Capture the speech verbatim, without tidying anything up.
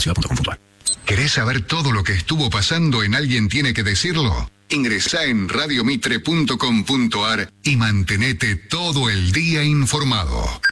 ciudad punto com punto a r. ¿Querés saber todo lo que estuvo pasando en Alguien Tiene que Decirlo? Ingresá en radio mitre punto com punto a r y mantenete todo el día informado.